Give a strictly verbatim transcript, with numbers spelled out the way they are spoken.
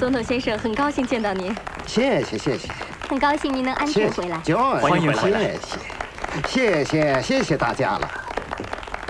总统先生，很高兴见到您。 谢谢谢谢。 很高兴您能安全回来。 就是欢迎回来。 谢谢，谢谢谢谢大家了。